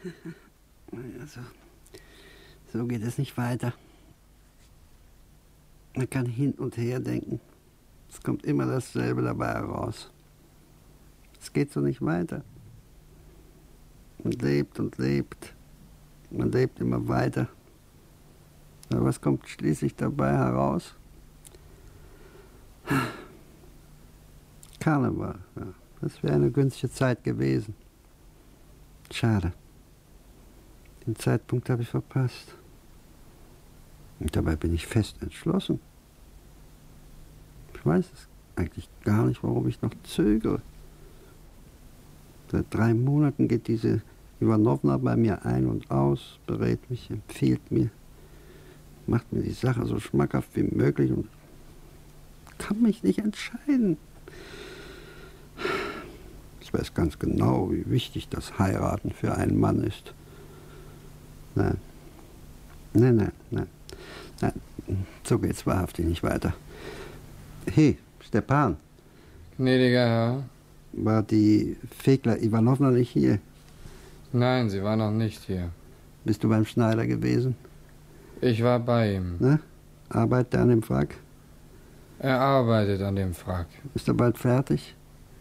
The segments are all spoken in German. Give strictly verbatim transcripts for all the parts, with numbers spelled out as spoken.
Also, so geht es nicht weiter. Man kann hin und her denken. Es kommt immer dasselbe dabei heraus. Es geht so nicht weiter. Man lebt und lebt. Man lebt immer weiter. Aber was kommt schließlich dabei heraus? Karneval, ja. Das wäre eine günstige Zeit gewesen. Schade. Den Zeitpunkt habe ich verpasst. Und dabei bin ich fest entschlossen. Ich weiß es eigentlich gar nicht, warum ich noch zögere. Seit drei Monaten geht diese Iwanowna bei mir ein und aus, berät mich, empfiehlt mir, macht mir die Sache so schmackhaft wie möglich und kann mich nicht entscheiden. Ich weiß ganz genau, wie wichtig das Heiraten für einen Mann ist. Nein, nein, nein, nein, nein, so geht's wahrhaftig nicht weiter. Hey, Stepan. Gnädiger Herr. War die Fegler Iwanowna nicht hier? Nein, sie war noch nicht hier. Bist du beim Schneider gewesen? Ich war bei ihm. Ne? Arbeitet er an dem Frack? Er arbeitet an dem Frack. Ist er bald fertig?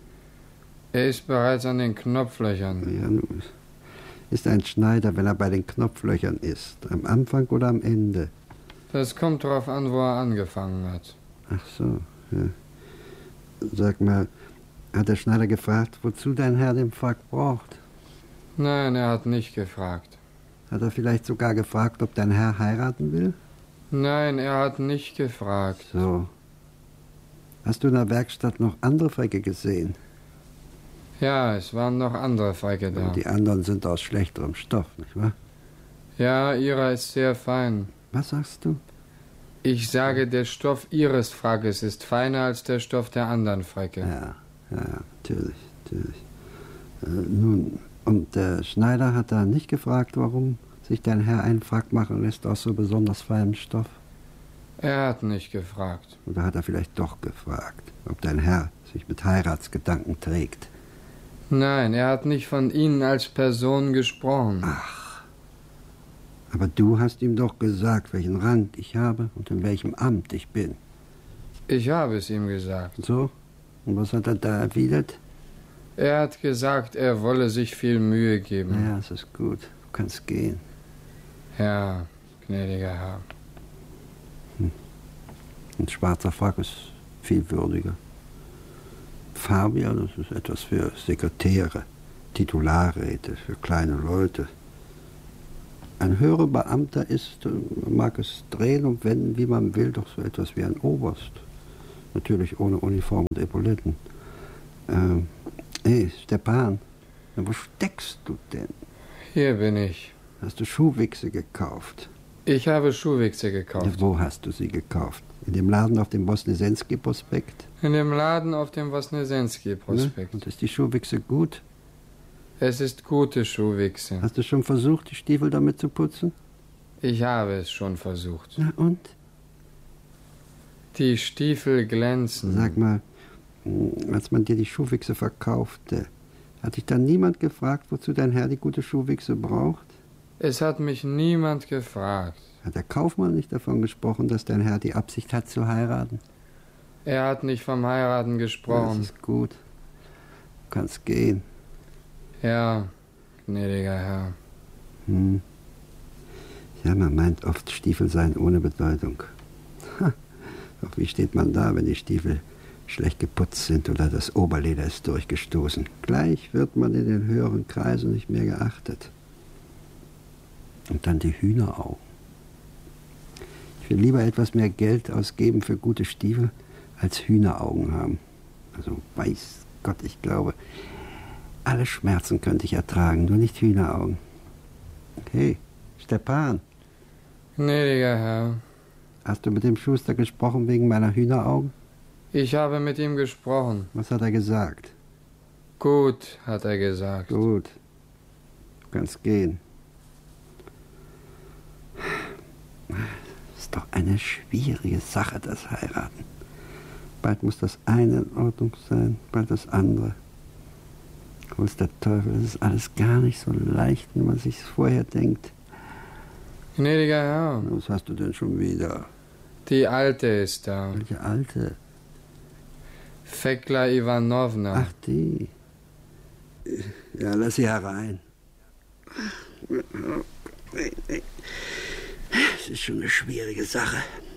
Er ist bereits an den Knopflöchern. Ja, nun. Ist ein Schneider, wenn er bei den Knopflöchern ist? Am Anfang oder am Ende? Das kommt darauf an, wo er angefangen hat. Ach so, ja. Sag mal, hat der Schneider gefragt, wozu dein Herr den Frack braucht? Nein, er hat nicht gefragt. Hat er vielleicht sogar gefragt, ob dein Herr heiraten will? Nein, er hat nicht gefragt. So. Hast du in der Werkstatt noch andere Fräcke gesehen? Ja, es waren noch andere Fräcke da. Und die anderen sind aus schlechterem Stoff, nicht wahr? Ja, ihrer ist sehr fein. Was sagst du? Ich sage, der Stoff ihres Frackes ist feiner als der Stoff der anderen Fräcke. Ja, ja, natürlich, natürlich. Äh, nun, und der Schneider hat da nicht gefragt, warum sich dein Herr einen Frack machen lässt aus so besonders feinem Stoff? Er hat nicht gefragt. Oder hat er vielleicht doch gefragt, ob dein Herr sich mit Heiratsgedanken trägt? Nein, er hat nicht von Ihnen als Person gesprochen. Ach, aber du hast ihm doch gesagt, welchen Rang ich habe und in welchem Amt ich bin. Ich habe es ihm gesagt. So? Und was hat er da erwidert? Er hat gesagt, er wolle sich viel Mühe geben. Ja, es ist gut. Du kannst gehen. Ja, gnädiger Herr. Hm. Ein schwarzer Frack ist viel würdiger. Fabia, das ist etwas für Sekretäre, Titularräte, für kleine Leute. Ein höherer Beamter ist, man mag es drehen und wenden, wie man will, doch so etwas wie ein Oberst. Natürlich ohne Uniform und Epauletten. Ähm, hey, Stepan, wo steckst du denn? Hier bin ich. Hast du Schuhwichse gekauft? Ich habe Schuhwichse gekauft. Ja, wo hast du sie gekauft? In dem Laden auf dem Wosnesensky-Prospekt? In dem Laden auf dem Wosnesensky-Prospekt. Ne? Und ist die Schuhwichse gut? Es ist gute Schuhwichse. Hast du schon versucht, die Stiefel damit zu putzen? Ich habe es schon versucht. Na und? Die Stiefel glänzen. Sag mal, als man dir die Schuhwichse verkaufte, hat dich dann niemand gefragt, wozu dein Herr die gute Schuhwichse braucht? Es hat mich niemand gefragt. Hat der Kaufmann nicht davon gesprochen, dass dein Herr die Absicht hat zu heiraten? Er hat nicht vom Heiraten gesprochen. Ja, das ist gut. Du kannst gehen. Ja, gnädiger Herr. Hm. Ja, man meint oft, Stiefel seien ohne Bedeutung. Ha. Doch wie steht man da, wenn die Stiefel schlecht geputzt sind oder das Oberleder ist durchgestoßen? Gleich wird man in den höheren Kreisen nicht mehr geachtet. Und dann die Hühneraugen. Ich will lieber etwas mehr Geld ausgeben für gute Stiefel, als Hühneraugen haben. Also weiß Gott, ich glaube, alle Schmerzen könnte ich ertragen, nur nicht Hühneraugen. Hey, Stepan. Gnädiger Herr. Hast du mit dem Schuster gesprochen wegen meiner Hühneraugen? Ich habe mit ihm gesprochen. Was hat er gesagt? Gut, hat er gesagt. Gut. Du kannst gehen. Ist doch eine schwierige Sache, das Heiraten. Bald muss das eine in Ordnung sein, bald das andere. hol's der Teufel, das ist alles gar nicht so leicht, wie man sich's vorher denkt. Gnädiger Herr. Was hast du denn schon wieder? Die Alte ist da. Welche Alte? Fekla Iwanowna. Ach, die. Ja, lass sie herein. Es ist schon eine schwierige Sache.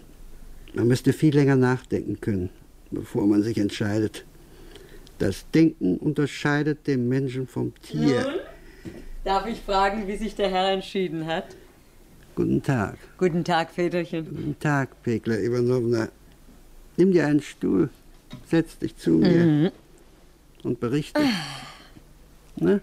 Man müsste viel länger nachdenken können, bevor man sich entscheidet. Das Denken unterscheidet den Menschen vom Tier. Nun, darf ich fragen, wie sich der Herr entschieden hat? Guten Tag. Guten Tag, Väterchen. Guten Tag, Fekla Iwanowna. Nimm dir einen Stuhl, setz dich zu mir Mhm. und berichte. Ne?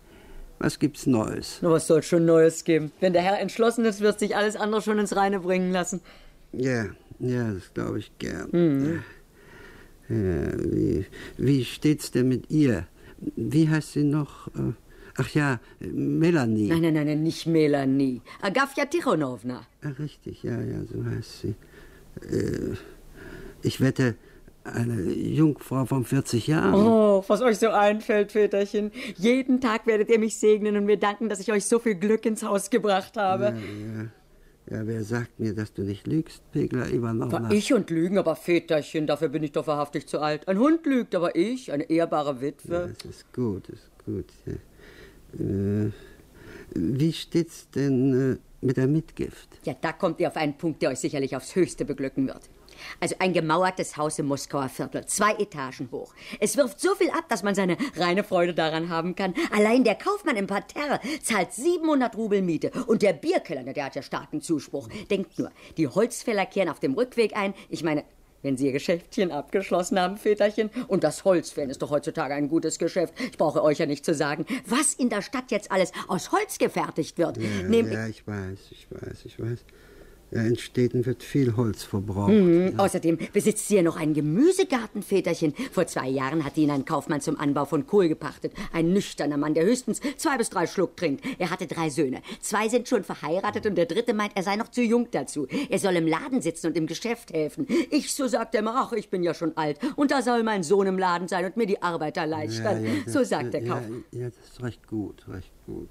Was gibt's Neues? Nur was soll schon Neues geben? Wenn der Herr entschlossen ist, wird sich alles andere schon ins Reine bringen lassen. Ja, ja, das glaube ich gern. Mhm. Ja, wie, wie steht's denn mit ihr? Wie heißt sie noch? Ach ja, Melanie. Nein, nein, nein, nein, nicht Melanie. Agafja Tichonowna. Ach, richtig, ja, ja, so heißt sie. Äh, ich wette, eine Jungfrau von vierzig Jahren. Oh, was euch so einfällt, Väterchen. Jeden Tag werdet ihr mich segnen und mir danken, dass ich euch so viel Glück ins Haus gebracht habe. Ja, ja. Ja, wer sagt mir, dass du nicht lügst, Fekla Iwanowna? War ich und Lügen, aber Väterchen, dafür bin ich doch wahrhaftig zu alt. Ein Hund lügt, aber ich, eine ehrbare Witwe. Ja, das ist gut, das ist gut. Ja. Äh, wie steht's denn äh, mit der Mitgift? Ja, da kommt ihr auf einen Punkt, der euch sicherlich aufs Höchste beglücken wird. Also ein gemauertes Haus im Moskauer Viertel, zwei Etagen hoch. Es wirft so viel ab, dass man seine reine Freude daran haben kann. Allein der Kaufmann im Parterre zahlt siebenhundert Rubel Miete. Und der Bierkeller, der hat ja starken Zuspruch. Denkt nur, die Holzfäller kehren auf dem Rückweg ein. Ich meine, wenn Sie Ihr Geschäftchen abgeschlossen haben, Väterchen, und das Holzfällen ist doch heutzutage ein gutes Geschäft. Ich brauche euch ja nicht zu sagen, was in der Stadt jetzt alles aus Holz gefertigt wird. Ja, Nämlich ja, ich weiß, ich weiß, ich weiß. Ja, in Städten wird viel Holz verbraucht. Mhm. Ja. Außerdem besitzt sie ja noch einen Gemüsegarten, Väterchen. Vor zwei Jahren hat ihn ein Kaufmann zum Anbau von Kohl gepachtet. Ein nüchterner Mann, der höchstens zwei bis drei Schluck trinkt. Er hatte drei Söhne. Zwei sind schon verheiratet und der dritte meint, er sei noch zu jung dazu. Er soll im Laden sitzen und im Geschäft helfen. Ich, so sagt er immer, ach, ich bin ja schon alt. Und da soll mein Sohn im Laden sein und mir die Arbeit erleichtern. Ja, ja, das, so sagt der ja, Kaufmann. Ja, das ist recht gut, recht gut.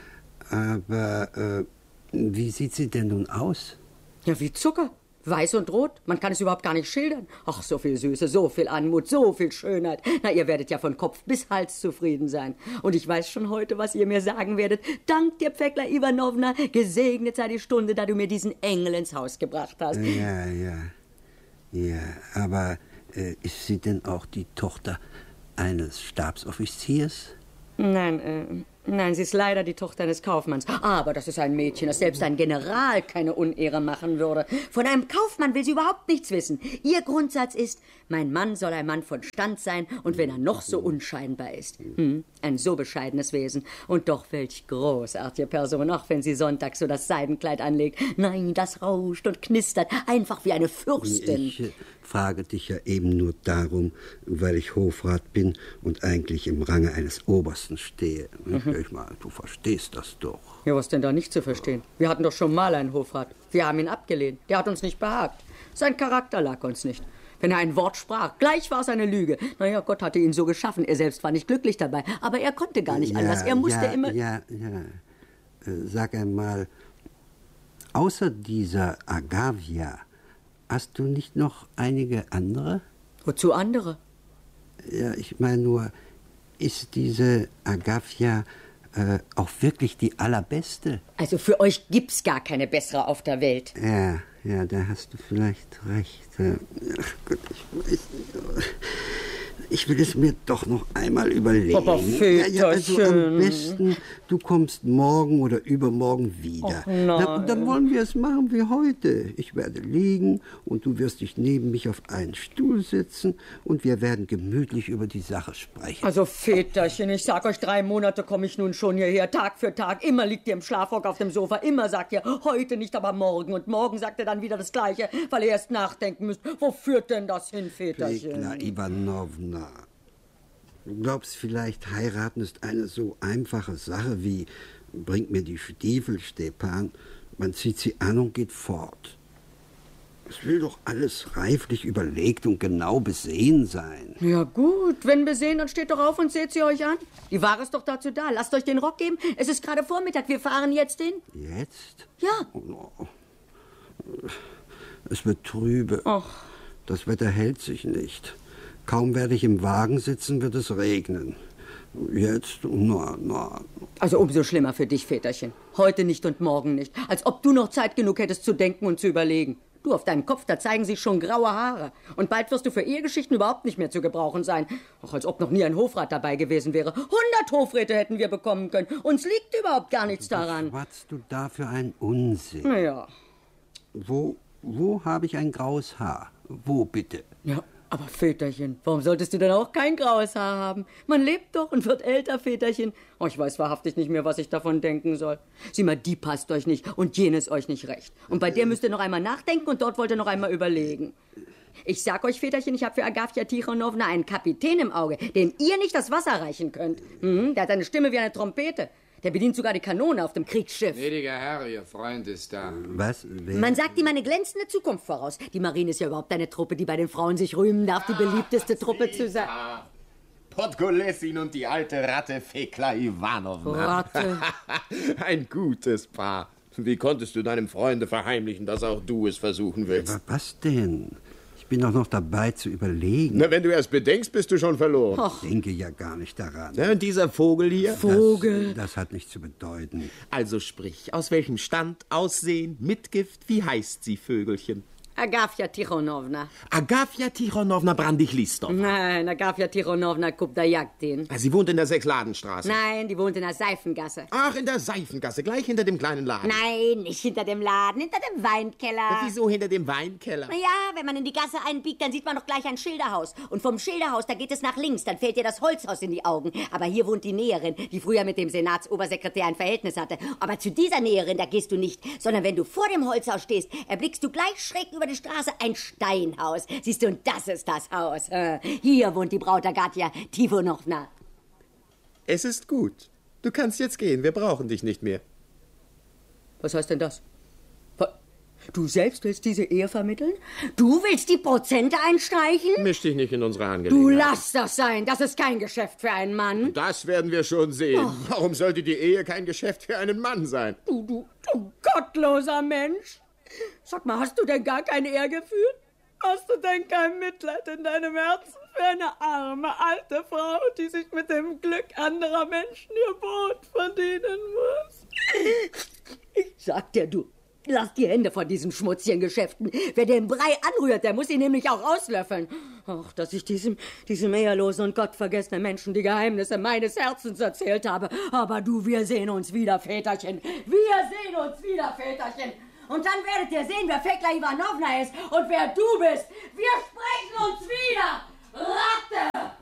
Aber äh, wie sieht sie denn nun aus? Ja, wie Zucker. Weiß und rot. Man kann es überhaupt gar nicht schildern. Ach, so viel Süße, so viel Anmut, so viel Schönheit. Na, ihr werdet ja von Kopf bis Hals zufrieden sein. Und ich weiß schon heute, was ihr mir sagen werdet. Dank dir, Fekla Iwanowna, gesegnet sei die Stunde, da du mir diesen Engel ins Haus gebracht hast. Ja, ja. Ja, aber äh, ist sie denn auch die Tochter eines Stabsoffiziers? Nein, äh, nein, sie ist leider die Tochter eines Kaufmanns. Aber das ist ein Mädchen, das selbst ein General keine Unehre machen würde. Von einem Kaufmann will sie überhaupt nichts wissen. Ihr Grundsatz ist, mein Mann soll ein Mann von Stand sein und wenn er noch so unscheinbar ist. Hm, ein so bescheidenes Wesen. Und doch welch großartige Person, auch wenn sie sonntags so das Seidenkleid anlegt. Nein, das rauscht und knistert, einfach wie eine Fürstin. Ich äh, frage dich ja eben nur darum, weil ich Hofrat bin und eigentlich im Range eines Obersten stehe. Mhm. Ich meine, du verstehst das doch. Ja, was denn da nicht zu verstehen? Wir hatten doch schon mal einen Hofrat. Wir haben ihn abgelehnt. Der hat uns nicht behagt. Sein Charakter lag uns nicht. Wenn er ein Wort sprach, gleich war es eine Lüge. Naja, Gott hatte ihn so geschaffen. Er selbst war nicht glücklich dabei. Aber er konnte gar nicht ja, anders. Er musste ja, immer... Ja, ja. Äh, sag einmal, außer dieser Agavia, hast du nicht noch einige andere? Wozu andere? Ja, ich meine nur, ist diese Agafja äh, auch wirklich die allerbeste? Also für euch gibt's gar keine bessere auf der Welt. Ja, ja, da hast du vielleicht recht. Ach Gott, ich weiß nicht. Ich will es mir doch noch einmal überlegen. Aber ja, ja, also am Väterchen. besten, du kommst morgen oder übermorgen wieder. Ach nein. Dann, dann wollen wir es machen wie heute. Ich werde liegen und du wirst dich neben mich auf einen Stuhl setzen und wir werden gemütlich über die Sache sprechen. Also Väterchen, ich sag euch, drei Monate komme ich nun schon hierher, Tag für Tag. Immer liegt ihr im Schlafrock auf dem Sofa, immer sagt ihr, heute nicht, aber morgen. Und morgen sagt ihr dann wieder das Gleiche, weil ihr erst nachdenken müsst. Wo führt denn das hin, Väterchen? Fekla Iwanowna, du glaubst vielleicht, heiraten ist eine so einfache Sache wie, bringt mir die Stiefel, Stepan. Man zieht sie an und geht fort. Es will doch alles reiflich überlegt und genau besehen sein. Ja gut, wenn besehen, dann steht doch auf und seht sie euch an. Die Ware ist doch dazu da. Lasst euch den Rock geben. Es ist gerade Vormittag. Wir fahren jetzt hin. Jetzt? Ja. Oh, es wird trübe. Och. Das Wetter hält sich nicht. Kaum werde ich im Wagen sitzen, wird es regnen. Jetzt, na, na. Also umso schlimmer für dich, Väterchen. Heute nicht und morgen nicht. Als ob du noch Zeit genug hättest zu denken und zu überlegen. Du, auf deinem Kopf, da zeigen sich schon graue Haare. Und bald wirst du für Ehegeschichten überhaupt nicht mehr zu gebrauchen sein. Auch als ob noch nie ein Hofrat dabei gewesen wäre. Hundert Hofräte hätten wir bekommen können. Uns liegt überhaupt gar nichts daran. Was schwatzt du da für einen Unsinn? Naja. Wo, wo habe ich ein graues Haar? Wo bitte? Ja, aber Väterchen, warum solltest du denn auch kein graues Haar haben? Man lebt doch und wird älter, Väterchen. Oh, ich weiß wahrhaftig nicht mehr, was ich davon denken soll. Sieh mal, die passt euch nicht und jenes euch nicht recht. Und bei der müsst ihr noch einmal nachdenken und dort wollt ihr noch einmal überlegen. Ich sag euch, Väterchen, ich habe für Agafja Tichonowna einen Kapitän im Auge, dem ihr nicht das Wasser reichen könnt. Mhm, der hat eine Stimme wie eine Trompete. Der bedient sogar die Kanone auf dem Kriegsschiff. Gnädiger Herr, Ihr Freund ist da. Was? Wer? Man sagt ihm eine glänzende Zukunft voraus. Die Marine ist ja überhaupt eine Truppe, die bei den Frauen sich rühmen darf, die beliebteste Truppe zu sein. Podgolesin und die alte Ratte Fekla Iwanowna. Ratte. Ein gutes Paar. Wie konntest du deinem Freunde verheimlichen, dass auch du es versuchen willst? Aber was denn? Ich bin doch noch dabei zu überlegen. Na, wenn du erst bedenkst, bist du schon verloren. Ich denke ja gar nicht daran. Na, und dieser Vogel hier? Vogel. Das, das hat nichts zu bedeuten. Also sprich, aus welchem Stand, Aussehen, Mitgift, wie heißt sie, Vögelchen? Agafja Tichonowna. Agafja Tichonowna Brandig-Listov. Nein, Agafja Tichonowna Kupdajaktin. Sie wohnt in der Sechsladenstraße. Nein, die wohnt in der Seifengasse. Ach, in der Seifengasse, gleich hinter dem kleinen Laden. Nein, nicht hinter dem Laden, hinter dem Weinkeller. Wieso hinter dem Weinkeller? Na ja, wenn man in die Gasse einbiegt, dann sieht man doch gleich ein Schilderhaus. Und vom Schilderhaus, da geht es nach links, dann fällt dir das Holzhaus in die Augen. Aber hier wohnt die Näherin, die früher mit dem Senatsobersekretär ein Verhältnis hatte. Aber zu dieser Näherin, da gehst du nicht, sondern wenn du vor dem Holzhaus stehst, erblickst du gleich schräg über die Straße ein Steinhaus. Siehst du, und das ist das Haus. Hier wohnt die Braut Agafja Tichonowna. Es ist gut. Du kannst jetzt gehen, wir brauchen dich nicht mehr. Was heißt denn das? Du selbst willst diese Ehe vermitteln? Du willst die Prozente einstreichen? Misch dich nicht in unsere Du Angelegenheiten. lass das sein. Das ist kein Geschäft für einen Mann. Das werden wir schon sehen. Oh. Warum sollte die Ehe kein Geschäft für einen Mann sein? Du, du, du gottloser Mensch. Sag mal, hast du denn gar kein Ehrgefühl? Hast du denn kein Mitleid in deinem Herzen für eine arme, alte Frau, die sich mit dem Glück anderer Menschen ihr Brot verdienen muss? Ich sag dir, du, lass die Hände von diesen schmutzigen Geschäften. Wer den Brei anrührt, der muss ihn nämlich auch auslöffeln. Ach, dass ich diesem, diesem ehelosen und gottvergessenen Menschen die Geheimnisse meines Herzens erzählt habe. Aber du, wir sehen uns wieder, Väterchen. Wir sehen uns wieder, Väterchen. Und dann werdet ihr sehen, wer Fekla Iwanowna ist und wer du bist. Wir sprechen uns wieder. Ratte!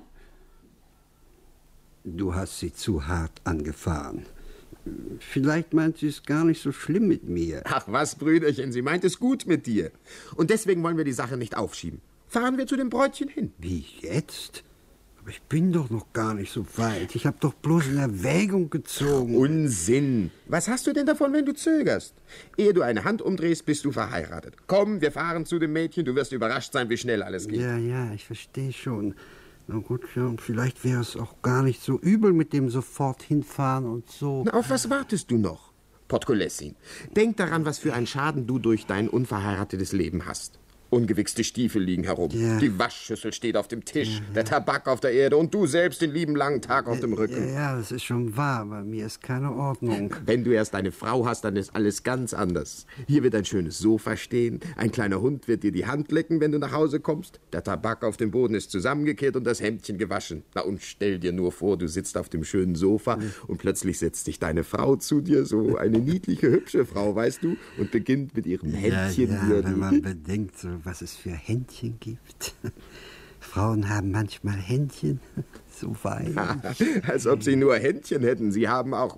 Du hast sie zu hart angefahren. Vielleicht meint sie es gar nicht so schlimm mit mir. Ach was, Brüderchen, sie meint es gut mit dir. Und deswegen wollen wir die Sache nicht aufschieben. Fahren wir zu dem Bräutchen hin. Wie jetzt? Aber ich bin doch noch gar nicht so weit. Ich habe doch bloß in Erwägung gezogen. Unsinn. Was hast du denn davon, wenn du zögerst? Ehe du eine Hand umdrehst, bist du verheiratet. Komm, wir fahren zu dem Mädchen. Du wirst überrascht sein, wie schnell alles geht. Ja, ja, ich verstehe schon. Na gut, ja, und vielleicht wäre es auch gar nicht so übel mit dem sofort hinfahren und so. Na, auf was wartest du noch, Podgolesin? Denk daran, was für einen Schaden du durch dein unverheiratetes Leben hast. Ungewichste Stiefel liegen herum. Ja. Die Waschschüssel steht auf dem Tisch, ja, der Tabak auf der Erde und du selbst den lieben langen Tag auf dem Rücken. Ja, ja, das ist schon wahr, bei mir ist keine Ordnung. Wenn du erst eine Frau hast, dann ist alles ganz anders. Hier wird ein schönes Sofa stehen, ein kleiner Hund wird dir die Hand lecken, wenn du nach Hause kommst, der Tabak auf dem Boden ist zusammengekehrt und das Hemdchen gewaschen. Na und stell dir nur vor, du sitzt auf dem schönen Sofa mhm. und plötzlich setzt sich deine Frau zu dir, so eine niedliche, hübsche Frau, weißt du, und beginnt mit ihrem Händchen ja, ja, hier. Wenn man bedenkt, so was es für Händchen gibt. Frauen haben manchmal Händchen, so weich. Als ob sie nur Händchen hätten. Sie haben auch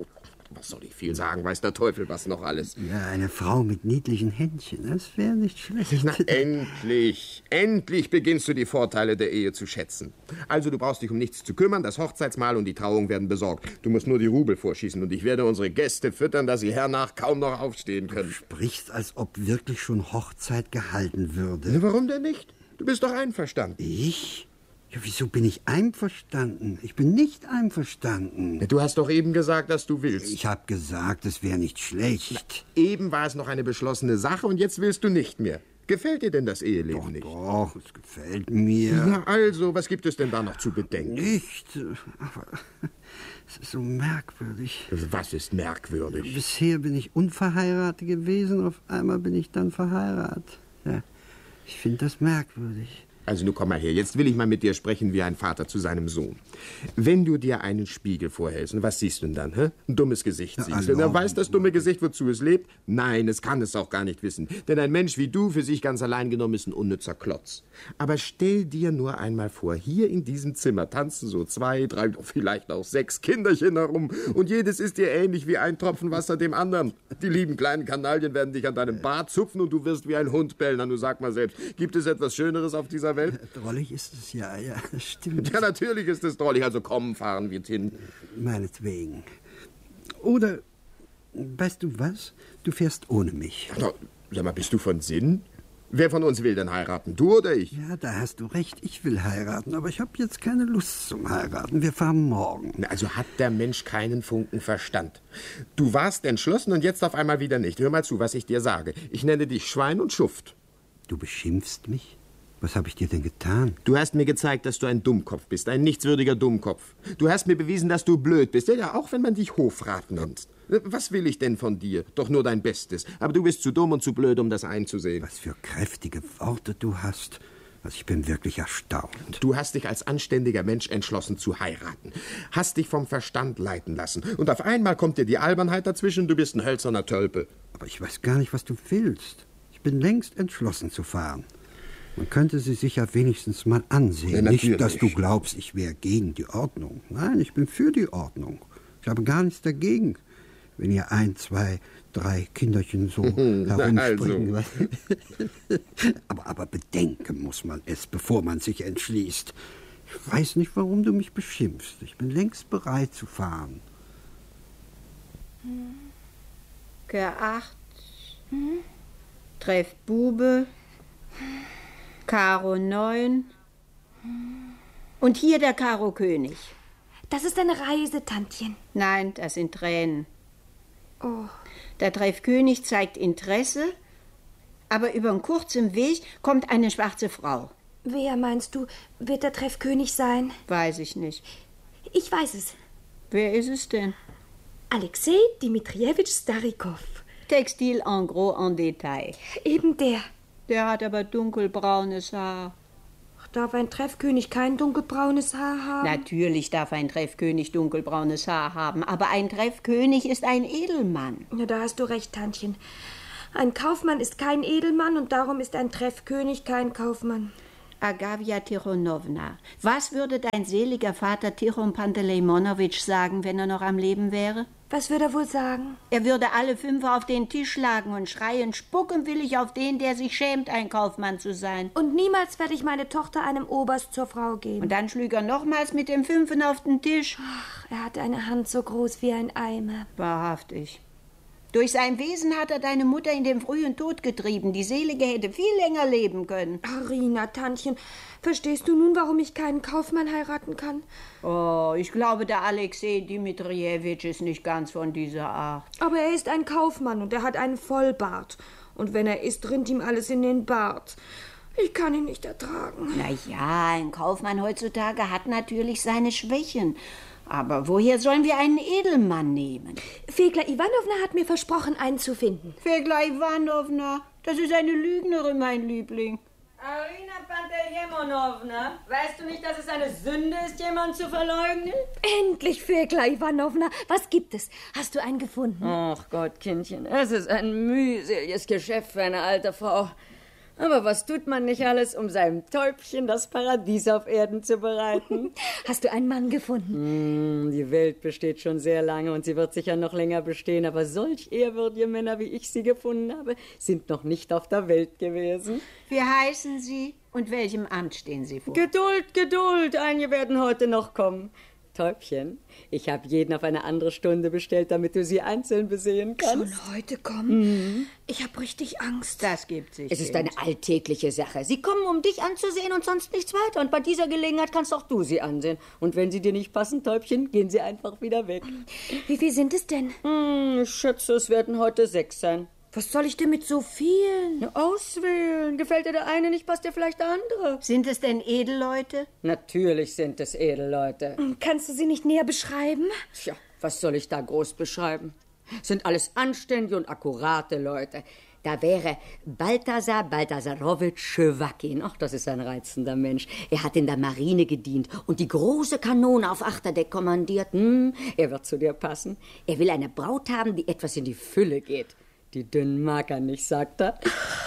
Was soll ich viel sagen, weiß der Teufel was noch alles. Ja, eine Frau mit niedlichen Händchen, das wäre nicht schlecht. Na, endlich, endlich beginnst du die Vorteile der Ehe zu schätzen. Also, du brauchst dich um nichts zu kümmern, das Hochzeitsmahl und die Trauung werden besorgt. Du musst nur die Rubel vorschießen und ich werde unsere Gäste füttern, dass sie hernach kaum noch aufstehen können. Du sprichst, als ob wirklich schon Hochzeit gehalten würde. Na, warum denn nicht? Du bist doch einverstanden. Ich? Ja, wieso bin ich einverstanden? Ich bin nicht einverstanden. Du hast doch eben gesagt, dass du willst. Ich habe gesagt, es wäre nicht schlecht. Na, eben war es noch eine beschlossene Sache und jetzt willst du nicht mehr. Gefällt dir denn das Eheleben doch, nicht? Doch, es gefällt mir. Na also, was gibt es denn da noch zu bedenken? Nicht, aber es ist so merkwürdig. Was ist merkwürdig? Bisher bin ich unverheiratet gewesen, auf einmal bin ich dann verheiratet. Ja, ich finde das merkwürdig. Also, nun komm mal her. Jetzt will ich mal mit dir sprechen wie ein Vater zu seinem Sohn. Wenn du dir einen Spiegel vorhältst, was siehst du denn dann? Hä? Ein dummes Gesicht Ja, siehst du. Na, weiß das dumme Gesicht, wozu es lebt? Nein, es kann es auch gar nicht wissen. Denn ein Mensch wie du, für sich ganz allein genommen, ist ein unnützer Klotz. Aber stell dir nur einmal vor, hier in diesem Zimmer tanzen so zwei, drei, vielleicht auch sechs Kinderchen herum. Und jedes ist dir ähnlich wie ein Tropfen Wasser dem anderen. Die lieben kleinen Kanaillen werden dich an deinem Bart zupfen und du wirst wie ein Hund bellen. Na, du sag mal selbst, gibt es etwas Schöneres auf dieser Welt? Drollig ist es ja, ja, das stimmt. Ja, natürlich ist es drollig, also komm, fahren wir hin. Meinetwegen. Oder, weißt du was? Du fährst ohne mich. Na, sag mal, bist du von Sinn? Wer von uns will denn heiraten, du oder ich? Ja, da hast du recht, ich will heiraten, aber ich habe jetzt keine Lust zum Heiraten. Wir fahren morgen. Na, also hat der Mensch keinen Funken Verstand. Du warst entschlossen und jetzt auf einmal wieder nicht. Hör mal zu, was ich dir sage. Ich nenne dich Schwein und Schuft. Du beschimpfst mich? Was habe ich dir denn getan? Du hast mir gezeigt, dass du ein Dummkopf bist, ein nichtswürdiger Dummkopf. Du hast mir bewiesen, dass du blöd bist, ja, ja, auch wenn man dich Hofrat nennt. Was will ich denn von dir? Doch nur dein Bestes. Aber du bist zu dumm und zu blöd, um das einzusehen. Was für kräftige Worte du hast. Also ich bin wirklich erstaunt. Du hast dich als anständiger Mensch entschlossen zu heiraten. Hast dich vom Verstand leiten lassen. Und auf einmal kommt dir die Albernheit dazwischen, du bist ein hölzerner Tölpel. Aber ich weiß gar nicht, was du willst. Ich bin längst entschlossen zu fahren. Man könnte sie sich ja wenigstens mal ansehen. Ja, nicht, dass du glaubst, ich wäre gegen die Ordnung. Nein, ich bin für die Ordnung. Ich habe gar nichts dagegen, wenn ihr ein, zwei, drei Kinderchen so herumspringen. Also. aber, aber bedenken muss man es, bevor man sich entschließt. Ich weiß nicht, warum du mich beschimpfst. Ich bin längst bereit zu fahren. K acht. Hm? Treff Bube. Karo neun. Und hier der Karo König. Das ist eine Reise, Tantchen. Nein, das sind Tränen. Oh. Der Treff König zeigt Interesse, aber über einen kurzen Weg kommt eine schwarze Frau. Wer, meinst du, wird der Treffkönig sein? Weiß ich nicht. Ich weiß es. Wer ist es denn? Alexei Dmitrievich Starikov. Textil en gros en Detail. Eben der. Der hat aber dunkelbraunes Haar. Ach, darf ein Treffkönig kein dunkelbraunes Haar haben? Natürlich darf ein Treffkönig dunkelbraunes Haar haben, aber ein Treffkönig ist ein Edelmann. Ja, da hast du recht, Tantchen. Ein Kaufmann ist kein Edelmann und darum ist ein Treffkönig kein Kaufmann. Agavia Tironowna, was würde dein seliger Vater Tichon Pantelejmonowitsch sagen, wenn er noch am Leben wäre? Was würde er wohl sagen? Er würde alle Fünfer auf den Tisch schlagen und schreien, spucken will ich auf den, der sich schämt, ein Kaufmann zu sein. Und niemals werde ich meine Tochter einem Oberst zur Frau geben. Und dann schlug er nochmals mit dem Fünfen auf den Tisch. Ach, er hatte eine Hand so groß wie ein Eimer. Wahrhaftig. Durch sein Wesen hat er deine Mutter in den frühen Tod getrieben. Die Selige hätte viel länger leben können. Arina, Tantchen, verstehst du nun, warum ich keinen Kaufmann heiraten kann? Oh, ich glaube, der Alexei Dmitrievich ist nicht ganz von dieser Art. Aber er ist ein Kaufmann und er hat einen Vollbart. Und wenn er isst, rinnt ihm alles in den Bart. Ich kann ihn nicht ertragen. Na ja, ein Kaufmann heutzutage hat natürlich seine Schwächen. Aber woher sollen wir einen Edelmann nehmen? Fegler Iwanowna hat mir versprochen, einen zu finden. Fegler Iwanowna, das ist eine Lügnerin, mein Liebling. Arina Panteljemonowna, weißt du nicht, dass es eine Sünde ist, jemanden zu verleugnen? Endlich, Fegler Iwanowna. Was gibt es? Hast du einen gefunden? Ach Gott, Kindchen, es ist ein mühseliges Geschäft für eine alte Frau. Aber was tut man nicht alles, um seinem Täubchen das Paradies auf Erden zu bereiten? Hast du einen Mann gefunden? Mm, die Welt besteht schon sehr lange und sie wird sicher noch länger bestehen, aber solch ehrwürdige Männer, wie ich sie gefunden habe, sind noch nicht auf der Welt gewesen. Wie heißen Sie und welchem Amt stehen Sie vor? Geduld, Geduld, einige werden heute noch kommen. Täubchen, ich habe jeden auf eine andere Stunde bestellt, damit du sie einzeln besehen kannst. Schon heute kommen? Mhm. Ich habe richtig Angst. Das gibt sich. Es ist eine alltägliche Sache. Sie kommen, um dich anzusehen und sonst nichts weiter. Und bei dieser Gelegenheit kannst auch du sie ansehen. Und wenn sie dir nicht passen, Täubchen, gehen sie einfach wieder weg. Wie viel sind es denn? Hm, ich schätze, es werden heute sechs sein. Was soll ich denn mit so vielen? Ja, auswählen. Gefällt dir der eine nicht, passt dir vielleicht der andere. Sind es denn Edelleute? Natürlich sind es Edelleute. Kannst du sie nicht näher beschreiben? Tja, was soll ich da groß beschreiben? Sind alles anständige und akkurate Leute. Da wäre Balthasar Balthasarowitsch Schöwakin. Ach, das ist ein reizender Mensch. Er hat in der Marine gedient und die große Kanone auf Achterdeck kommandiert. Hm, er wird zu dir passen. Er will eine Braut haben, die etwas in die Fülle geht. Die dünnen mag er nicht, sagt er.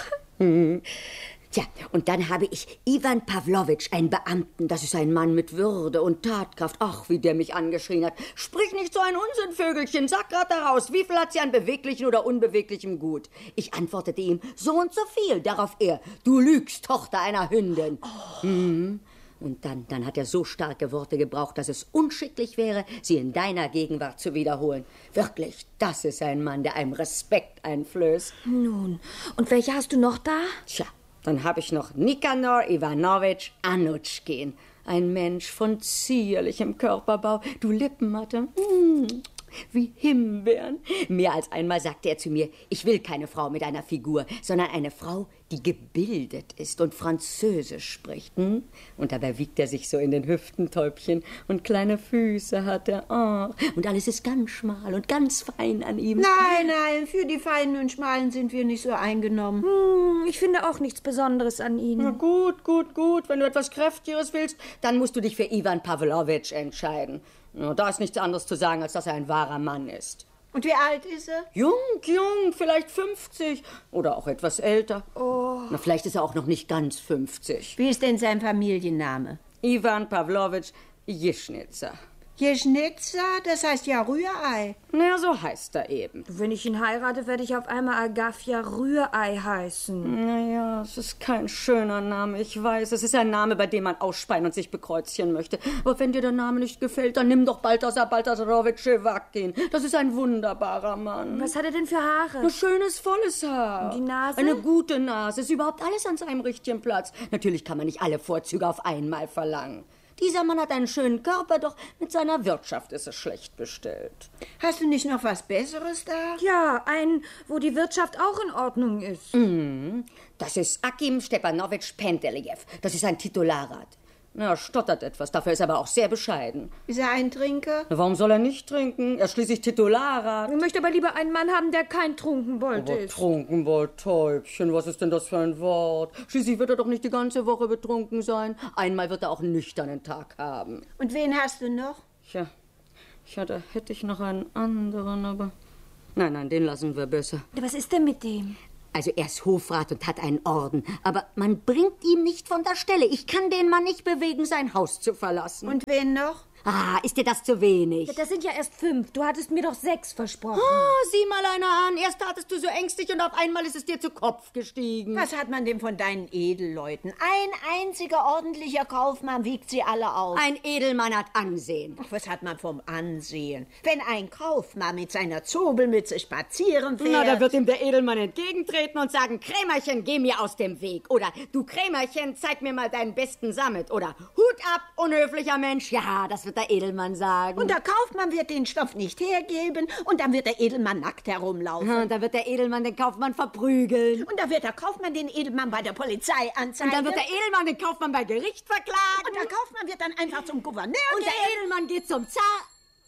hm. Tja, und dann habe ich Iwan Pawlowitsch, einen Beamten. Das ist ein Mann mit Würde und Tatkraft. Ach, wie der mich angeschrien hat. Sprich nicht so ein Unsinn, Vögelchen. Sag grad daraus, wie viel hat sie an beweglichem oder unbeweglichem Gut? Ich antwortete ihm, so und so viel. Darauf er, du lügst, Tochter einer Hündin. Oh. Hm. Und dann, dann hat er so starke Worte gebraucht, dass es unschicklich wäre, sie in deiner Gegenwart zu wiederholen. Wirklich, das ist ein Mann, der einem Respekt einflößt. Nun, und welche hast du noch da? Tja, dann habe ich noch Nikanor Iwanowitsch Anutschkin. Ein Mensch von zierlichem Körperbau. Du Lippen hatte, mm, wie Himbeeren. Mehr als einmal sagte er zu mir, ich will keine Frau mit einer Figur, sondern eine Frau, die gebildet ist und Französisch spricht. Hm? Und dabei wiegt er sich so in den Hüften, Täubchen, und kleine Füße hat er. Oh. Und alles ist ganz schmal und ganz fein an ihm. Nein, nein, für die Feinen und Schmalen sind wir nicht so eingenommen. Hm, ich finde auch nichts Besonderes an ihnen. Na gut, gut, gut. Wenn du etwas Kräftigeres willst, dann musst du dich für Iwan Pawlowitsch entscheiden. Ja, da ist nichts anderes zu sagen, als dass er ein wahrer Mann ist. Und wie alt ist er? Jung, jung, vielleicht fünfzig. Oder auch etwas älter. Oh. Na, vielleicht ist er auch noch nicht ganz fünfzig. Wie ist denn sein Familienname? Iwan Pawlowitsch Jischnitzer. Jeschnitzer, das heißt ja Rührei. Na, so heißt er eben. Wenn ich ihn heirate, werde ich auf einmal Agafia Rührei heißen. Naja, es ist kein schöner Name, ich weiß. Es ist ein Name, bei dem man ausspeien und sich bekreuzchen möchte. Aber wenn dir der Name nicht gefällt, dann nimm doch Balthasar Balthasarowitsch Schöwakin. Das ist ein wunderbarer Mann. Was hat er denn für Haare? Ein schönes, volles Haar. Und die Nase? Eine gute Nase. Ist überhaupt alles an seinem richtigen Platz. Natürlich kann man nicht alle Vorzüge auf einmal verlangen. Dieser Mann hat einen schönen Körper, doch mit seiner Wirtschaft ist es schlecht bestellt. Hast du nicht noch was Besseres da? Ja, ein, wo die Wirtschaft auch in Ordnung ist. Mhm. Das ist Akim Stepanowitsch Pentelejew. Das ist ein Titularrat. Na, er stottert etwas, dafür ist er aber auch sehr bescheiden. Ist er ein Trinker? Na, warum soll er nicht trinken? Er ist schließlich Titularrat. Ich möchte aber lieber einen Mann haben, der kein Trunkenbold aber ist. Trunkenbold, Täubchen, was ist denn das für ein Wort? Schließlich wird er doch nicht die ganze Woche betrunken sein. Einmal wird er auch einen nüchternen Tag haben. Und wen hast du noch? Tja, ich hatte, hätte ich noch einen anderen, aber... Nein, nein, den lassen wir besser. Was ist denn mit dem? Also er ist Hofrat und hat einen Orden, aber man bringt ihn nicht von der Stelle. Ich kann den Mann nicht bewegen, sein Haus zu verlassen. Und wen noch? Ah, ist dir das zu wenig? Ja, das sind ja erst fünf. Du hattest mir doch sechs versprochen. Oh, sieh mal einer an. Erst hattest du so ängstlich und auf einmal ist es dir zu Kopf gestiegen. Was hat man denn von deinen Edelleuten? Ein einziger ordentlicher Kaufmann wiegt sie alle auf. Ein Edelmann hat Ansehen. Ach, was hat man vom Ansehen? Wenn ein Kaufmann mit seiner Zobelmütze spazieren fährt... Na, da wird ihm der Edelmann entgegentreten und sagen, Krämerchen, geh mir aus dem Weg. Oder, du Krämerchen, zeig mir mal deinen besten Sammet. Oder, Hut ab, unhöflicher Mensch. Ja, das wird der Edelmann sagen. Und der Kaufmann wird den Stoff nicht hergeben und dann wird der Edelmann nackt herumlaufen. Und dann wird der Edelmann den Kaufmann verprügeln. Und dann wird der Kaufmann den Edelmann bei der Polizei anzeigen. Und dann wird der Edelmann den Kaufmann bei Gericht verklagen. Und der Kaufmann wird dann einfach zum Gouverneur Und gehen. der Edelmann geht zum Zar.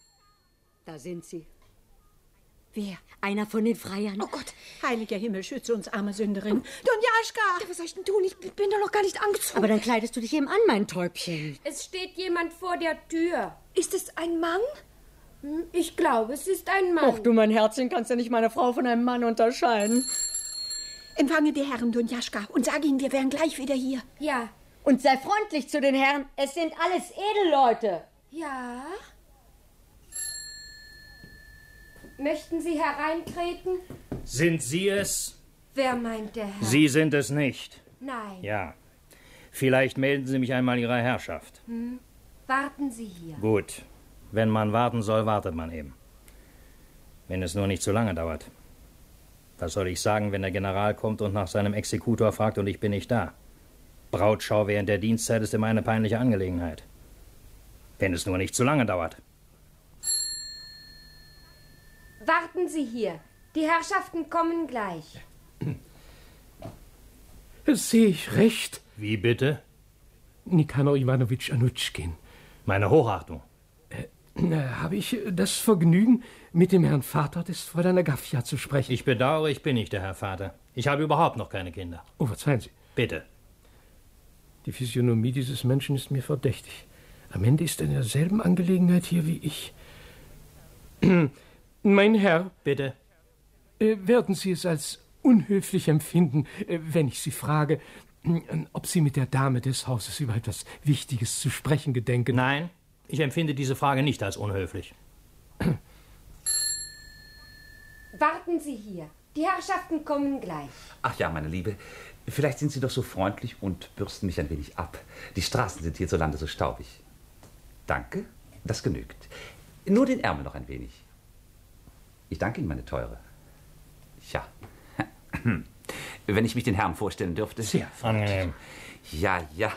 Da sind sie. Wer? Einer von den Freiern. Oh Gott, heiliger Himmel, schütze uns, arme Sünderin. Donjaschka! Ja, was soll ich denn tun? Ich bin doch noch gar nicht angezogen. Aber dann kleidest du dich eben an, mein Täubchen. Es steht jemand vor der Tür. Ist es ein Mann? Ich glaube, es ist ein Mann. Ach du, mein Herzchen, kannst ja nicht meine Frau von einem Mann unterscheiden. Empfange die Herren, Dunjaschka, und sage ihnen, wir wären gleich wieder hier. Ja. Und sei freundlich zu den Herren. Es sind alles Edelleute. Ja. Möchten Sie hereintreten? Sind Sie es? Wer meint der Herr? Sie sind es nicht. Nein. Ja. Vielleicht melden Sie mich einmal Ihrer Herrschaft. Hm. Warten Sie hier. Gut. Wenn man warten soll, wartet man eben. Wenn es nur nicht zu lange dauert. Was soll ich sagen, wenn der General kommt und nach seinem Exekutor fragt und ich bin nicht da? Brautschau während der Dienstzeit ist immer eine peinliche Angelegenheit. Wenn es nur nicht zu lange dauert. Warten Sie hier. Die Herrschaften kommen gleich. Sehe ich recht? Wie bitte? Nikanor Iwanowitsch Anutschkin. Meine Hochachtung. Äh, habe ich das Vergnügen, mit dem Herrn Vater des Fräulein Agafja zu sprechen? Ich bedauere, ich bin nicht der Herr Vater. Ich habe überhaupt noch keine Kinder. Oh, verzeihen Sie. Bitte. Die Physiognomie dieses Menschen ist mir verdächtig. Am Ende ist er in derselben Angelegenheit hier wie ich. Mein Herr. Bitte. Äh, werden Sie es als unhöflich empfinden, äh, wenn ich Sie frage, äh, ob Sie mit der Dame des Hauses über etwas Wichtiges zu sprechen gedenken? Nein, ich empfinde diese Frage nicht als unhöflich. Warten Sie hier. Die Herrschaften kommen gleich. Ach ja, meine Liebe, vielleicht sind Sie doch so freundlich und bürsten mich ein wenig ab. Die Straßen sind hierzulande so staubig. Danke, das genügt. Nur den Ärmel noch ein wenig. Ich danke Ihnen, meine Teure. Ja. Wenn ich mich den Herrn vorstellen dürfte. Sehr angenehm. Ja, ja.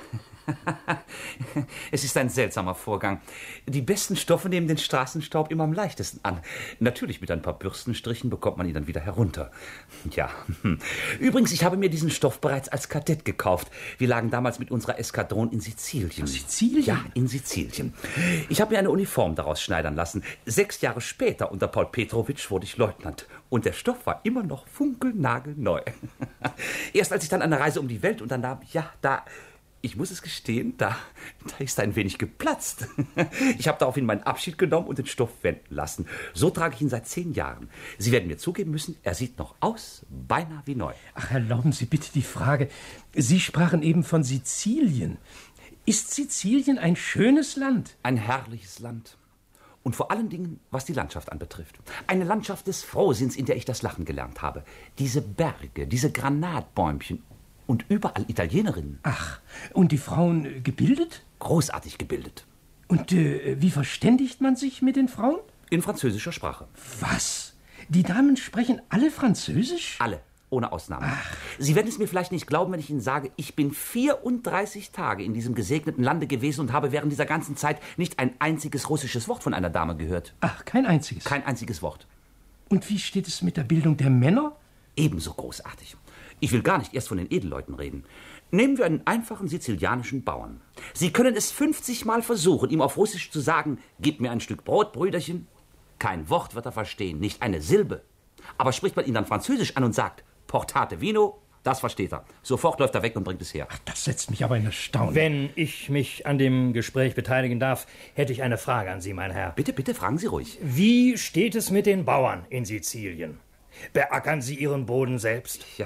Es ist ein seltsamer Vorgang. Die besten Stoffe nehmen den Straßenstaub immer am leichtesten an. Natürlich mit ein paar Bürstenstrichen bekommt man ihn dann wieder herunter. Ja. Übrigens, ich habe mir diesen Stoff bereits als Kadett gekauft. Wir lagen damals mit unserer Eskadron in Sizilien. Sizilien? Ja, in Sizilien. Ich habe mir eine Uniform daraus schneidern lassen. Sechs Jahre später, unter Paul Petrowitsch, wurde ich Leutnant. Und der Stoff war immer noch funkelnagelneu. Erst als ich dann eine Reise um die Welt unternahm, ja, da... Ich muss es gestehen, da, da ist er ein wenig geplatzt. Ich habe daraufhin meinen Abschied genommen und den Stoff wenden lassen. So trage ich ihn seit zehn Jahren. Sie werden mir zugeben müssen, er sieht noch aus, beinahe wie neu. Ach, erlauben Sie bitte die Frage. Sie sprachen eben von Sizilien. Ist Sizilien ein schönes Land? Ein herrliches Land. Und vor allen Dingen, was die Landschaft anbetrifft. Eine Landschaft des Frohsinns, in der ich das Lachen gelernt habe. Diese Berge, diese Granatbäumchen. Und überall Italienerinnen. Ach, und die Frauen äh, gebildet? Großartig gebildet. Und äh, wie verständigt man sich mit den Frauen? In französischer Sprache. Was? Die Damen sprechen alle Französisch? Alle, ohne Ausnahme. Ach. Sie werden es mir vielleicht nicht glauben, wenn ich Ihnen sage, ich bin vierunddreißig Tage in diesem gesegneten Lande gewesen und habe während dieser ganzen Zeit nicht ein einziges russisches Wort von einer Dame gehört. Ach, kein einziges? Kein einziges Wort. Und wie steht es mit der Bildung der Männer? Ebenso großartig. Ich will gar nicht erst von den Edelleuten reden. Nehmen wir einen einfachen sizilianischen Bauern. Sie können es fünfzig Mal versuchen, ihm auf Russisch zu sagen, gib mir ein Stück Brot, Brüderchen. Kein Wort wird er verstehen, nicht eine Silbe. Aber spricht man ihn dann Französisch an und sagt, portate vino, das versteht er. Sofort läuft er weg und bringt es her. Ach, das setzt mich aber in Erstaunen. Wenn ich mich an dem Gespräch beteiligen darf, hätte ich eine Frage an Sie, mein Herr. Bitte, bitte, fragen Sie ruhig. Wie steht es mit den Bauern in Sizilien? Beackern Sie Ihren Boden selbst? Ja,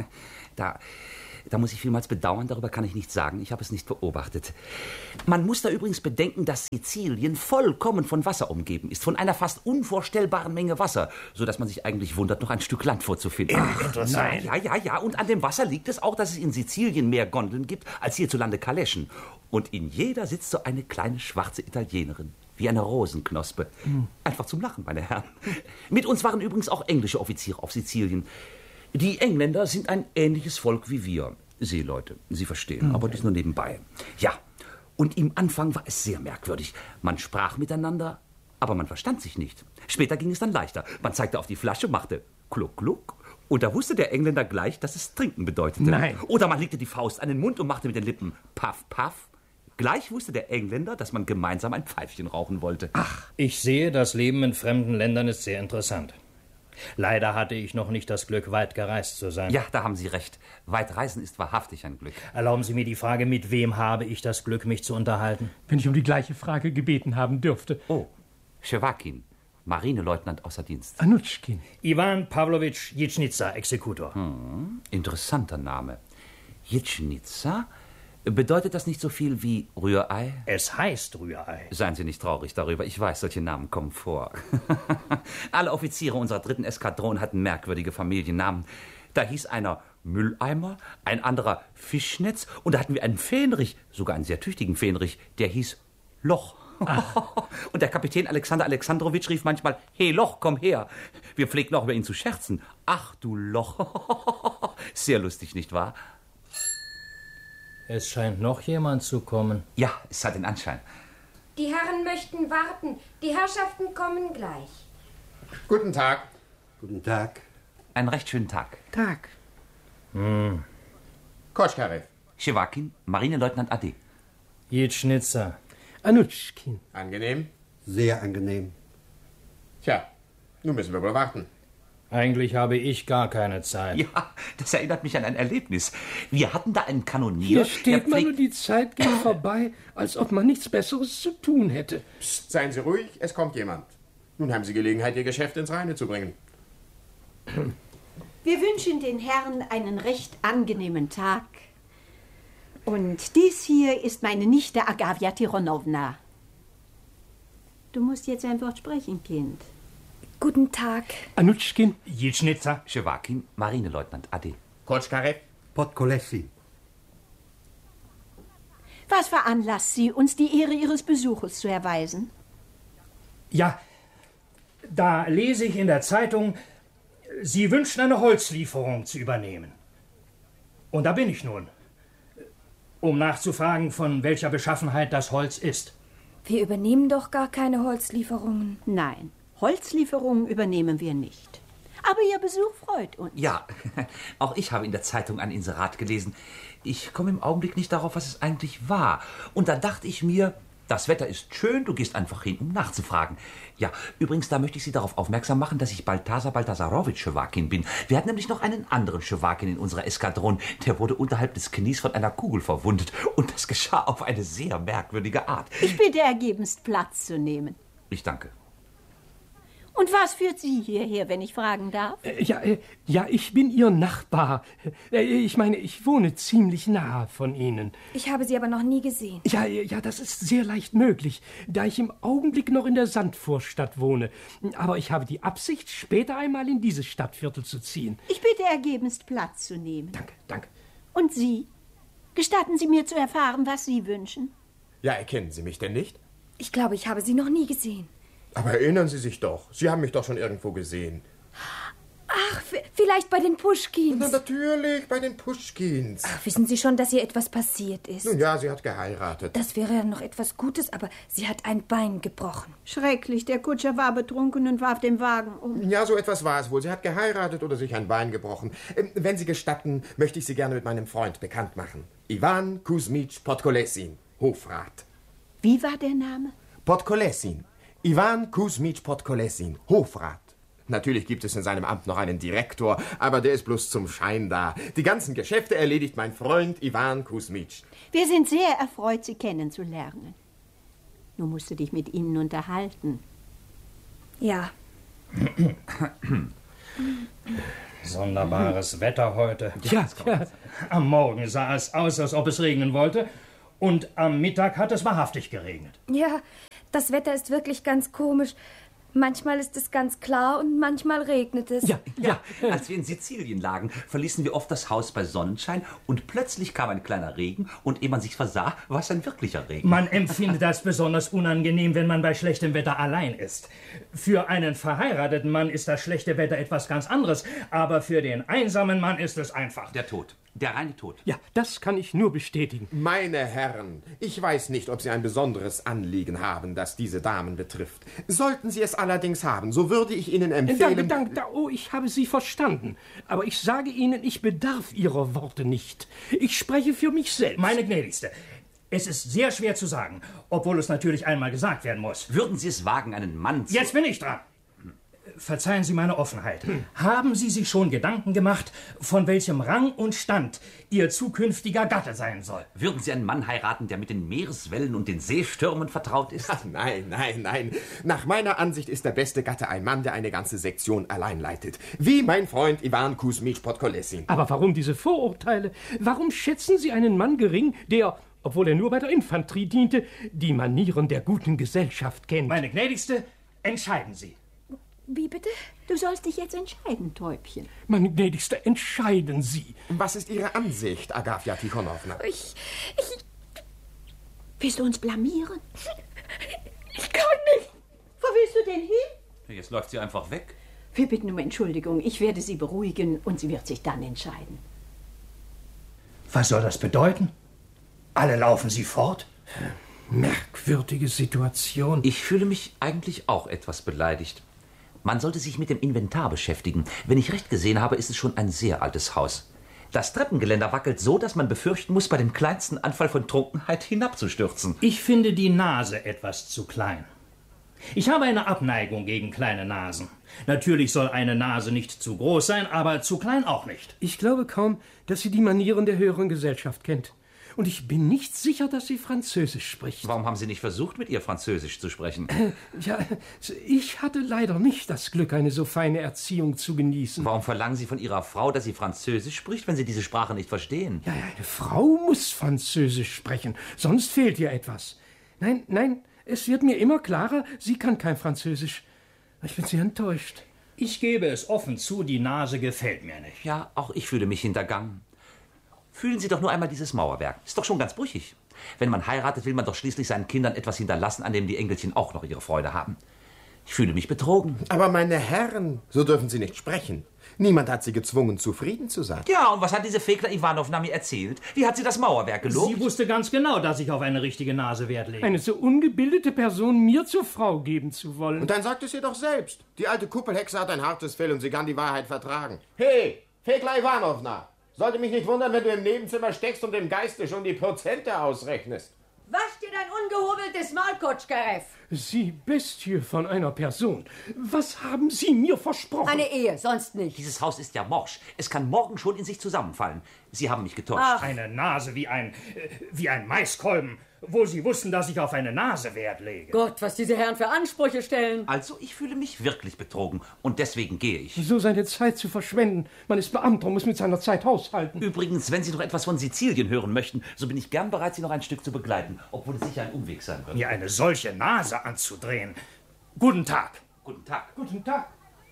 da, da muss ich vielmals bedauern, darüber kann ich nichts sagen, ich habe es nicht beobachtet. Man muss da übrigens bedenken, dass Sizilien vollkommen von Wasser umgeben ist, von einer fast unvorstellbaren Menge Wasser, sodass man sich eigentlich wundert, noch ein Stück Land vorzufinden. Ach, interessant. Ja, ja, ja, und an dem Wasser liegt es auch, dass es in Sizilien mehr Gondeln gibt, als hierzulande Kaleschen. Und in jeder sitzt so eine kleine schwarze Italienerin. Wie eine Rosenknospe. Hm. Einfach zum Lachen, meine Herren. Mit uns waren übrigens auch englische Offiziere auf Sizilien. Die Engländer sind ein ähnliches Volk wie wir. Seeleute, Sie verstehen, hm. aber das nur nebenbei. Ja, und im Anfang war es sehr merkwürdig. Man sprach miteinander, aber man verstand sich nicht. Später ging es dann leichter. Man zeigte auf die Flasche, machte kluck, kluck. Und da wusste der Engländer gleich, dass es trinken bedeutete. Nein. Oder man legte die Faust an den Mund und machte mit den Lippen paff, paff. Gleich wusste der Engländer, dass man gemeinsam ein Pfeifchen rauchen wollte. Ach, ich sehe, das Leben in fremden Ländern ist sehr interessant. Leider hatte ich noch nicht das Glück, weit gereist zu sein. Ja, da haben Sie recht. Weit reisen ist wahrhaftig ein Glück. Erlauben Sie mir die Frage, mit wem habe ich das Glück, mich zu unterhalten? Wenn ich um die gleiche Frage gebeten haben dürfte. Oh, Schewakin. Marineleutnant außer Dienst. Anutschkin. Iwan Pawlowitsch Jitschnitzer, Exekutor. Hm, interessanter Name. Jitschnitzer? Bedeutet das nicht so viel wie Rührei? Es heißt Rührei. Seien Sie nicht traurig darüber. Ich weiß, solche Namen kommen vor. Alle Offiziere unserer dritten Eskadron hatten merkwürdige Familiennamen. Da hieß einer Mülleimer, ein anderer Fischnetz und da hatten wir einen Fähnrich, sogar einen sehr tüchtigen Fähnrich, der hieß Loch. Und der Kapitän Alexander Alexandrowitsch rief manchmal, hey Loch, komm her. Wir pflegten auch über ihn zu scherzen. Ach du Loch. Sehr lustig, nicht wahr? Es scheint noch jemand zu kommen. Ja, es hat den Anschein. Die Herren möchten warten. Die Herrschaften kommen gleich. Guten Tag. Guten Tag. Einen recht schönen Tag. Tag. Hm. Koschkarew. Schewakin, Marineleutnant A D. Jitschnitzer. Anutschkin. Angenehm? Sehr angenehm. Tja, nun müssen wir wohl warten. Eigentlich habe ich gar keine Zeit. Ja, das erinnert mich an ein Erlebnis. Wir hatten da einen Kanonier. Hier steht man und die Zeit geht vorbei, als ob man nichts Besseres zu tun hätte. Psst, seien Sie ruhig, es kommt jemand. Nun haben Sie Gelegenheit, Ihr Geschäft ins Reine zu bringen. Wir wünschen den Herren einen recht angenehmen Tag. Und dies hier ist meine Nichte Agavia Tironowna. Du musst jetzt ein Wort sprechen, Kind. Guten Tag. Anutschkin. Jitschnitzer. Schewakin, Marineleutnant A D. Koschkarew. Podkolessi. Was veranlasst Sie, uns die Ehre Ihres Besuches zu erweisen? Ja, da lese ich in der Zeitung, Sie wünschen eine Holzlieferung zu übernehmen. Und da bin ich nun, um nachzufragen, von welcher Beschaffenheit das Holz ist. Wir übernehmen doch gar keine Holzlieferungen. Nein, Holzlieferungen übernehmen wir nicht. Aber Ihr Besuch freut uns. Ja, auch ich habe in der Zeitung ein Inserat gelesen. Ich komme im Augenblick nicht darauf, was es eigentlich war. Und da dachte ich mir, das Wetter ist schön, du gehst einfach hin, um nachzufragen. Ja, übrigens, da möchte ich Sie darauf aufmerksam machen, dass ich Balthasar Balthasarowitsch Schewakin bin. Wir hatten nämlich noch einen anderen Schewakin in unserer Eskadron. Der wurde unterhalb des Knies von einer Kugel verwundet. Und das geschah auf eine sehr merkwürdige Art. Ich bitte ergebenst, Platz zu nehmen. Ich danke. Und was führt Sie hierher, wenn ich fragen darf? Äh, ja, äh, ja, ich bin Ihr Nachbar. Äh, ich meine, ich wohne ziemlich nahe von Ihnen. Ich habe Sie aber noch nie gesehen. Ja, ja, das ist sehr leicht möglich, da ich im Augenblick noch in der Sandvorstadt wohne. Aber ich habe die Absicht, später einmal in dieses Stadtviertel zu ziehen. Ich bitte ergebenst, Platz zu nehmen. Danke, danke. Und Sie? Gestatten Sie mir zu erfahren, was Sie wünschen? Ja, erkennen Sie mich denn nicht? Ich glaube, ich habe Sie noch nie gesehen. Aber erinnern Sie sich doch, Sie haben mich doch schon irgendwo gesehen. Ach, vielleicht bei den Puschkins. Na, natürlich, bei den Puschkins. Ach, wissen Sie schon, dass ihr etwas passiert ist? Nun ja, sie hat geheiratet. Das wäre ja noch etwas Gutes, aber sie hat ein Bein gebrochen. Schrecklich, der Kutscher war betrunken und warf den Wagen um. Ja, so etwas war es wohl. Sie hat geheiratet oder sich ein Bein gebrochen. Ähm, wenn Sie gestatten, möchte ich Sie gerne mit meinem Freund bekannt machen. Iwan Kuzmitsch Podkolesin, Hofrat. Wie war der Name? Podkolesin. Iwan Kuzmitsch Podkolesin, Hofrat. Natürlich gibt es in seinem Amt noch einen Direktor, aber der ist bloß zum Schein da. Die ganzen Geschäfte erledigt mein Freund Iwan Kuzmitsch. Wir sind sehr erfreut, Sie kennenzulernen. Nun musst du dich mit ihnen unterhalten. Ja. Sonderbares Wetter heute. Ja, ja. Am Morgen sah es aus, als ob es regnen wollte. Und am Mittag hat es wahrhaftig geregnet. Ja, das Wetter ist wirklich ganz komisch. Manchmal ist es ganz klar und manchmal regnet es. Ja, ja. Als wir in Sizilien lagen, verließen wir oft das Haus bei Sonnenschein und plötzlich kam ein kleiner Regen und ehe man sich versah, war es ein wirklicher Regen. Man empfindet das besonders unangenehm, wenn man bei schlechtem Wetter allein ist. Für einen verheirateten Mann ist das schlechte Wetter etwas ganz anderes, aber für den einsamen Mann ist es einfach. Der Tod. Der reine Tod. Ja, das kann ich nur bestätigen. Meine Herren, ich weiß nicht, ob Sie ein besonderes Anliegen haben, das diese Damen betrifft. Sollten Sie es allerdings haben, so würde ich Ihnen empfehlen... Danke, danke, oh, ich habe Sie verstanden. Aber ich sage Ihnen, ich bedarf Ihrer Worte nicht. Ich spreche für mich selbst. Meine Gnädigste, es ist sehr schwer zu sagen, obwohl es natürlich einmal gesagt werden muss. Würden Sie es wagen, einen Mann zu... Jetzt bin ich dran. verzeihen Sie meine Offenheit. Hm. Haben Sie sich schon Gedanken gemacht, von welchem Rang und Stand Ihr zukünftiger Gatte sein soll? Würden Sie einen Mann heiraten, der mit den Meereswellen und den Seestürmen vertraut ist? Ach, nein, nein, nein. Nach meiner Ansicht ist der beste Gatte ein Mann, der eine ganze Sektion allein leitet. Wie mein Freund Iwan Kuzmich Podkolessin. Aber warum diese Vorurteile? Warum schätzen Sie einen Mann gering, der, obwohl er nur bei der Infanterie diente, die Manieren der guten Gesellschaft kennt? Meine Gnädigste, entscheiden Sie. Wie bitte? Du sollst dich jetzt entscheiden, Täubchen. Meine Gnädigste, entscheiden Sie. Was ist Ihre Ansicht, Agafja Tichonowna? Ich, ich... Willst du uns blamieren? Ich kann nicht. Wo willst du denn hin? Jetzt läuft sie einfach weg. Wir bitten um Entschuldigung. Ich werde sie beruhigen und sie wird sich dann entscheiden. Was soll das bedeuten? Alle laufen Sie fort? Merkwürdige Situation. Ich fühle mich eigentlich auch etwas beleidigt. Man sollte sich mit dem Inventar beschäftigen. Wenn ich recht gesehen habe, ist es schon ein sehr altes Haus. Das Treppengeländer wackelt so, dass man befürchten muss, bei dem kleinsten Anfall von Trunkenheit hinabzustürzen. Ich finde die Nase etwas zu klein. Ich habe eine Abneigung gegen kleine Nasen. Natürlich soll eine Nase nicht zu groß sein, aber zu klein auch nicht. Ich glaube kaum, dass sie die Manieren der höheren Gesellschaft kennt. Und ich bin nicht sicher, dass sie Französisch spricht. Warum haben Sie nicht versucht, mit ihr Französisch zu sprechen? Äh, ja, ich hatte leider nicht das Glück, eine so feine Erziehung zu genießen. Warum verlangen Sie von Ihrer Frau, dass sie Französisch spricht, wenn Sie diese Sprache nicht verstehen? Ja, eine Frau muss Französisch sprechen, sonst fehlt ihr etwas. Nein, nein, es wird mir immer klarer, sie kann kein Französisch. Ich bin sehr enttäuscht. Ich gebe es offen zu, die Nase gefällt mir nicht. Ja, auch ich fühle mich hintergangen. Fühlen Sie doch nur einmal dieses Mauerwerk. Ist doch schon ganz brüchig. Wenn man heiratet, will man doch schließlich seinen Kindern etwas hinterlassen, an dem die Enkelchen auch noch ihre Freude haben. Ich fühle mich betrogen. Aber meine Herren, so dürfen Sie nicht sprechen. Niemand hat Sie gezwungen, zufrieden zu sein. Ja, und was hat diese Fekler Iwanowna mir erzählt? Wie hat sie das Mauerwerk gelobt? Sie wusste ganz genau, dass ich auf eine richtige Nase Wert lege. Eine so ungebildete Person mir zur Frau geben zu wollen. Und dann sagt es ihr doch selbst. Die alte Kuppelhexe hat ein hartes Fell und sie kann die Wahrheit vertragen. Hey, Fekler Iwanowna! Sollte mich nicht wundern, wenn du im Nebenzimmer steckst und im Geiste schon die Prozente ausrechnest. Wasch dir dein ungehobeltes Maul, Kutschkereff. Sie Bestie von einer Person. Was haben Sie mir versprochen? Eine Ehe, sonst nicht. Dieses Haus ist ja morsch. Es kann morgen schon in sich zusammenfallen. Sie haben mich getäuscht. Ach. Eine Nase wie ein, äh, wie ein Maiskolben, wo Sie wussten, dass ich auf eine Nase Wert lege. Gott, was diese Herren für Ansprüche stellen. Also, ich fühle mich wirklich betrogen und deswegen gehe ich. So seine Zeit zu verschwenden. Man ist Beamter und muss mit seiner Zeit haushalten. Übrigens, wenn Sie noch etwas von Sizilien hören möchten, so bin ich gern bereit, Sie noch ein Stück zu begleiten, obwohl es sicher ein Umweg sein wird. Mir eine solche Nase anzudrehen. Guten Tag. Guten Tag. Guten Tag.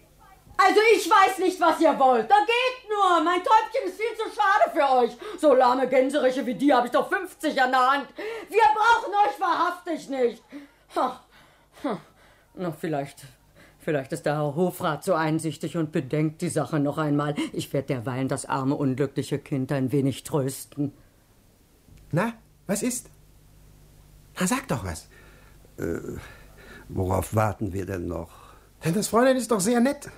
Also ich weiß nicht, was ihr wollt. Da geht nur. Mein Täubchen ist viel zu schade für euch. So lahme Gänseriche wie die habe ich doch fünfzig an der Hand. Wir brauchen euch wahrhaftig nicht. Ha. Ha. Na, vielleicht, vielleicht ist der Herr Hofrat so einsichtig und bedenkt die Sache noch einmal. Ich werde derweilen das arme, unglückliche Kind ein wenig trösten. Na, was ist? Na, sag doch was. Äh, worauf warten wir denn noch? Denn das Fräulein ist doch sehr nett.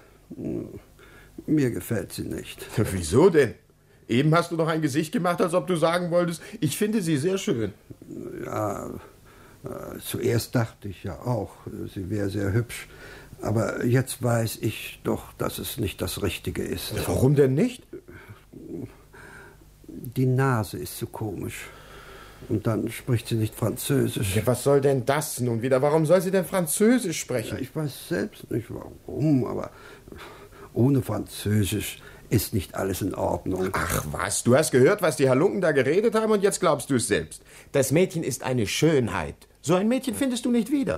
Mir gefällt sie nicht. Wieso denn? Eben hast du doch ein Gesicht gemacht, als ob du sagen wolltest, ich finde sie sehr schön. Ja, äh, zuerst dachte ich ja auch, sie wäre sehr hübsch. Aber jetzt weiß ich doch, dass es nicht das Richtige ist. Warum denn nicht? Die Nase ist so komisch. Und dann spricht sie nicht Französisch. Ja, was soll denn das nun wieder? Warum soll sie denn Französisch sprechen? Ja, ich weiß selbst nicht warum, aber ohne Französisch ist nicht alles in Ordnung. Ach was, du hast gehört, was die Halunken da geredet haben und jetzt glaubst du es selbst. Das Mädchen ist eine Schönheit. So ein Mädchen findest du nicht wieder.